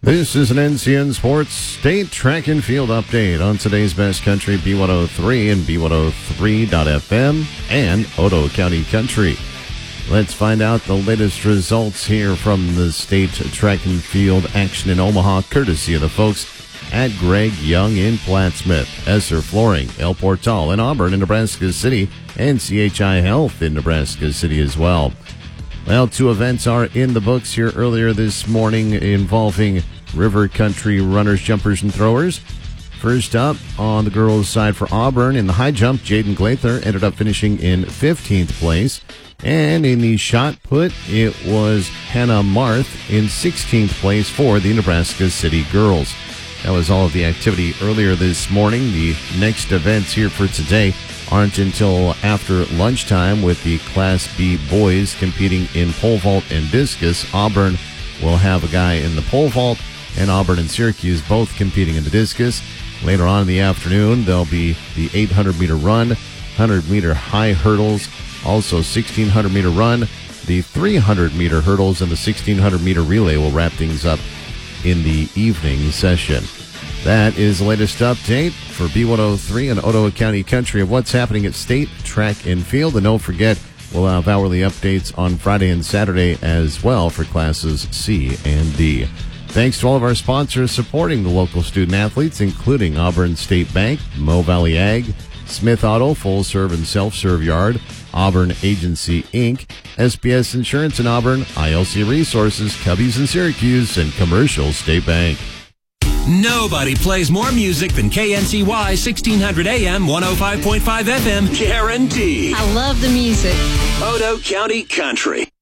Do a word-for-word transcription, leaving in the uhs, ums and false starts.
This is an N C N Sports State Track and Field update on today's Best Country B one oh three and B one oh three dot F M and Otoe County Country. Let's find out the latest results here from the State Track and Field action in Omaha, courtesy of the folks at Greg Young in Plattsmouth, Esser Flooring, El Portal in Auburn in Nebraska City, and C H I Health in Nebraska City as well. Well, two events are in the books here earlier this morning involving River Country runners, jumpers, and throwers. First up, on the girls' side for Auburn, in the high jump, Jaden Glather ended up finishing in fifteenth place. And in the shot put, it was Hannah Marth in sixteenth place for the Nebraska City girls. That was all of the activity earlier this morning. The next events here for today aren't until after lunchtime, with the Class B boys competing in pole vault and discus. Auburn will have a guy in the pole vault, and Auburn and Syracuse both competing in the discus. Later on in the afternoon, there'll be the eight hundred meter run, one hundred meter high hurdles, also sixteen hundred meter run, the three hundred meter hurdles, and the sixteen hundred meter relay will wrap things up in the evening session. That is the latest update for B one oh three and Otoe County Country of what's happening at State Track and Field. And don't forget, we'll have hourly updates on Friday and Saturday as well for classes C and D. Thanks to all of our sponsors supporting the local student athletes, including Auburn State Bank, Mo Valley Ag, Smith Auto, Full Serve and Self-Serve Yard, Auburn Agency, Incorporated, S B S Insurance in Auburn, I L C Resources, Cubbies in Syracuse, and Commercial State Bank. Nobody plays more music than K N C Y sixteen hundred A M, one oh five point five F M, guaranteed. I love the music. Otoe County Country.